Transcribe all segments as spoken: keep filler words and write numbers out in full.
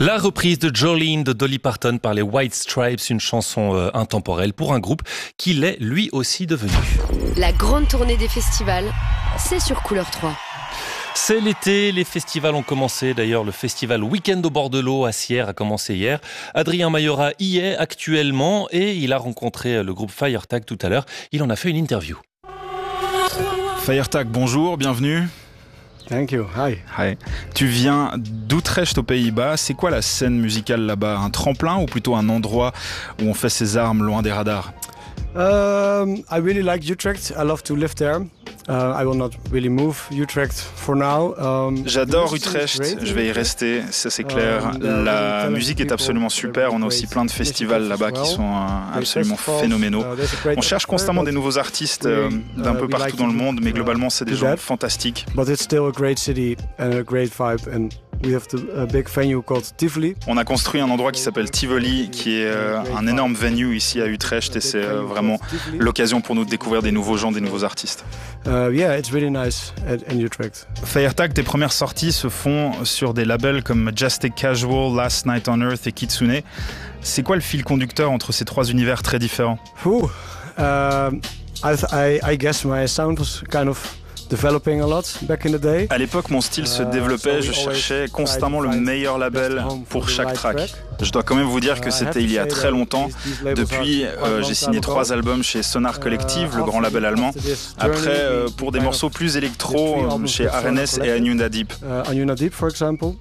La reprise de Jolene de Dolly Parton par les White Stripes, une chanson euh, intemporelle pour un groupe qui l'est lui aussi devenu. La grande tournée des festivals, c'est sur Couleur trois. C'est l'été, les festivals ont commencé. D'ailleurs, le festival Week-end au bord de l'eau à Sierre a commencé hier. Adrien Mayora y est actuellement et il a rencontré le groupe Firetag tout à l'heure. Il en a fait une interview. Firetag, bonjour, bienvenue. Thank you. Hi. Hi. Tu viens d'Utrecht aux Pays-Bas. C'est quoi la scène musicale là-bas? Un tremplin ou plutôt un endroit où on fait ses armes loin des radars? Um, I really like Utrecht. I love to live there. Uh, I will not really move Utrecht for now. Um, J'adore Utrecht, je vais y rester, ça c'est clair. La musique est absolument super, on a aussi plein de festivals là-bas qui sont absolument phénoménaux. On cherche constamment des nouveaux artistes d'un peu partout dans le monde, mais globalement c'est des gens fantastiques. But it's still a great city and a great vibe and we have a big venue called Tivoli. On a construit un endroit qui s'appelle Tivoli, qui est un énorme venue ici à Utrecht et c'est vraiment l'occasion pour nous de découvrir des nouveaux gens, des nouveaux artistes. Uh, yeah, it's really nice at, in Utrecht. Firetag, tes premières sorties se font sur des labels comme Majestic Casual, Last Night on Earth et Kitsune. C'est quoi le fil conducteur entre ces trois univers très différents? Ooh, uh, I, I, I guess my sound was kind of developing a lot back in the day. À l'époque, mon style se développait, je cherchais constamment le meilleur label pour chaque track. Je dois quand même vous dire que c'était il y a très longtemps. Depuis, euh, j'ai signé trois albums chez Sonar Collective, le grand label allemand. Après, euh, pour des morceaux plus électro, euh, chez R N S et Anjuna Deep. Anjuna Deep, for example.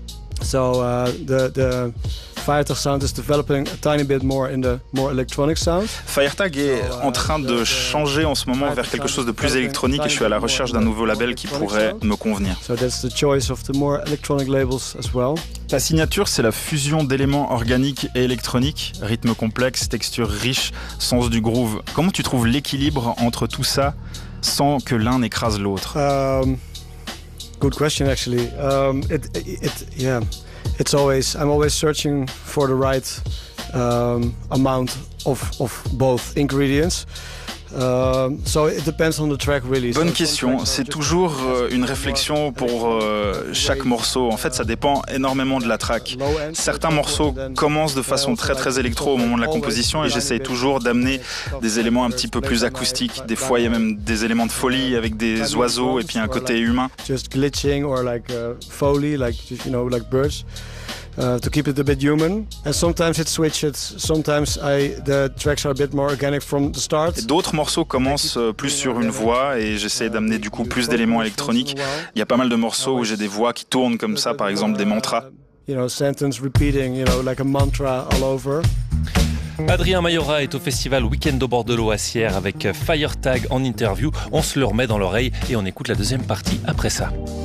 So uh, the the Firetag sound is developing a tiny bit more in the more electronic sound. Firetag est en train de changer en ce moment vers quelque chose de plus électronique et je suis à la recherche d'un nouveau label qui pourrait me convenir. So that's the choice of the more electronic labels as well. Ta signature, c'est la fusion d'éléments organiques et électroniques, rythme complexe, texture riche, sens du groove. Comment tu trouves l'équilibre entre tout ça sans que l'un n'écrase l'autre? Um, good question actually. Um, it, it, it, yeah. It's always I'm always searching for the right um, amount of of both ingredients. Um, so it depends on the track really. Bonne question, c'est toujours euh, une réflexion pour euh, chaque morceau. En fait, ça dépend énormément de la track. Certains morceaux commencent de façon très très électro au moment de la composition et j'essaye toujours d'amener des éléments un petit peu plus acoustiques. Des fois, il y a même des éléments de folie avec des oiseaux et puis un côté humain. Just glitching or like uh, foley, like you know, like birds. Uh, to keep it a bit human, and sometimes it switches. Sometimes I, the tracks are a bit more organic from the start. D'autres morceaux commencent plus sur une voix et j'essaie d'amener du coup plus d'éléments électroniques. Il y a pas mal de morceaux où j'ai des voix qui tournent comme ça, par exemple des mantras. You know, sentence repeating, you know, like a mantra all over. Adrien Mayora est au festival Week-end au bord de l'eau à Sierre avec Firetag en interview. On se le remet dans l'oreille et on écoute la deuxième partie après ça.